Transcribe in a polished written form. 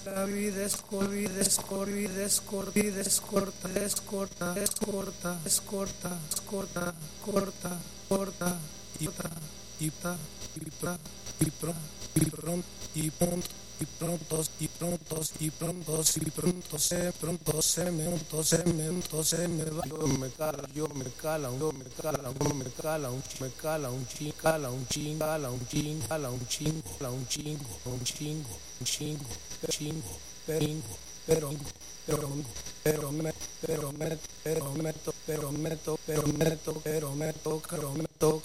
La vida es corta, vida es corta, vida es corta, vida es corta, es corta, es corta, es corta, es corta, corta, corta, y pronto, se me va. Yo me cala, yo me cala, yo me cala, yo me cala, me cala un ching, cala un ching, cala un ching, cala un chingo, cala un chingo, un chingo, un chingo, chingo, peringo, perongo, perongo, pero meto, pero meto, pero meto, pero meto, pero meto, pero meto, pero meto.